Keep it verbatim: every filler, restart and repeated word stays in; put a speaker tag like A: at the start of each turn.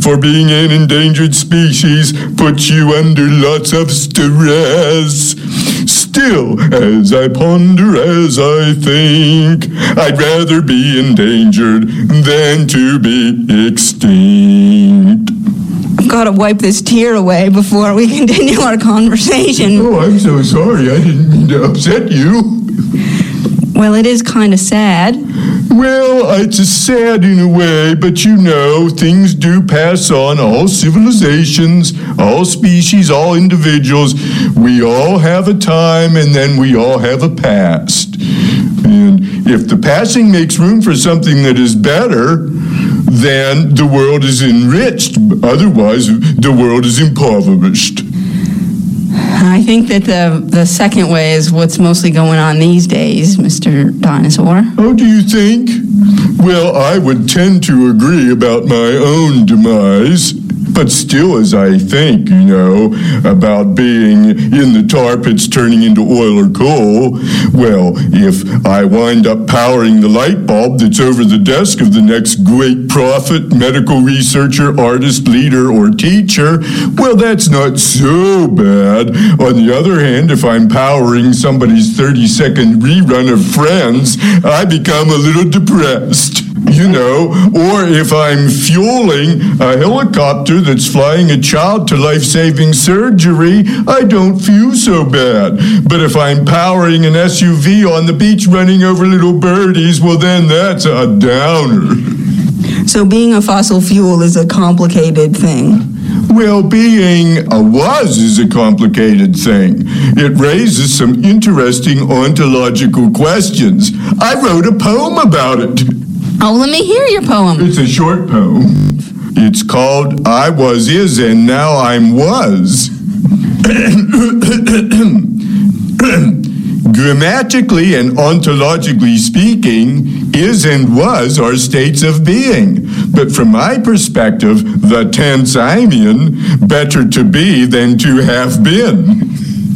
A: for being an endangered species puts you under lots of stress. Still, as I ponder, as I think, I'd rather be endangered than to be extinct.
B: I've got to wipe this tear away before we continue our conversation.
A: Oh, I'm so sorry. I didn't mean to upset you.
B: Well, it is kind of sad.
A: Well, it's sad in a way, but you know, things do pass on. All civilizations, all species, all individuals, we all have a time and then we all have a past. And if the passing makes room for something that is better, then the world is enriched. Otherwise, the world is impoverished.
B: I think that the the second way is what's mostly going on these days, Mister Dinosaur.
A: Oh, do you think? Well, I would tend to agree about my own demise. But still, as I think, you know, about being in the tar pits turning into oil or coal, well, if I wind up powering the light bulb that's over the desk of the next great prophet, medical researcher, artist, leader, or teacher, well, that's not so bad. On the other hand, if I'm powering somebody's thirty-second rerun of Friends, I become a little depressed. You know, or if I'm fueling a helicopter that's flying a child to life-saving surgery, I don't feel so bad. But if I'm powering an S U V on the beach running over little birdies, well, then that's a downer.
B: So being a fossil fuel is a complicated thing.
A: Well, being a was is a complicated thing. It raises some interesting ontological questions. I wrote a poem about it.
B: Oh, let me hear your poem.
A: It's a short poem. It's called I Was Is and Now I'm Was. Grammatically and ontologically speaking, is and was are states of being. But from my perspective, the tense I'm in, better to be than to have been.